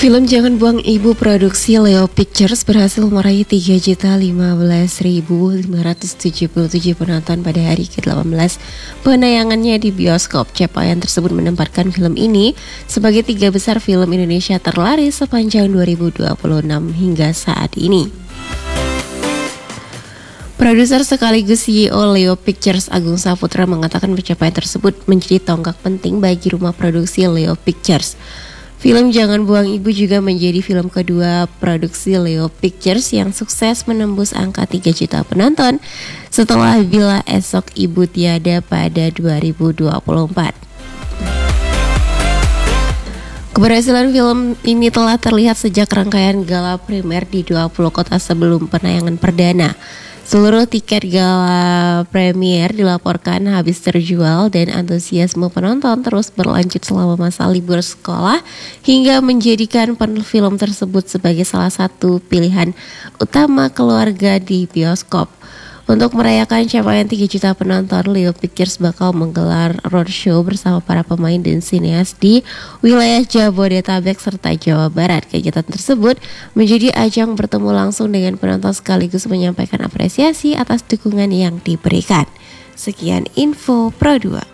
Film Jangan Buang Ibu produksi Leo Pictures berhasil meraih 3.015.577 penonton pada hari ke-18 penayangannya di bioskop. Capaian tersebut menempatkan film ini sebagai 3 besar film Indonesia terlaris sepanjang 2026 hingga saat ini. Produser sekaligus CEO Leo Pictures Agung Saputra mengatakan pencapaian tersebut menjadi tonggak penting bagi rumah produksi Leo Pictures. Film Jangan Buang Ibu juga menjadi film kedua produksi Leo Pictures yang sukses menembus angka 3 juta penonton setelah Bila Esok Ibu Tiada pada 2024. Keberhasilan film ini telah terlihat sejak rangkaian gala primer di 20 kota sebelum penayangan perdana. Seluruh tiket gala premier dilaporkan habis terjual dan antusiasme penonton terus berlanjut selama masa libur sekolah hingga menjadikan film tersebut sebagai salah satu pilihan utama keluarga di bioskop. Untuk merayakan capaian 3 juta penonton, Leo Pictures bakal menggelar roadshow bersama para pemain dan sineas di wilayah Jabodetabek serta Jawa Barat. Kegiatan tersebut menjadi ajang bertemu langsung dengan penonton sekaligus menyampaikan apresiasi atas dukungan yang diberikan. Sekian info Pro 2.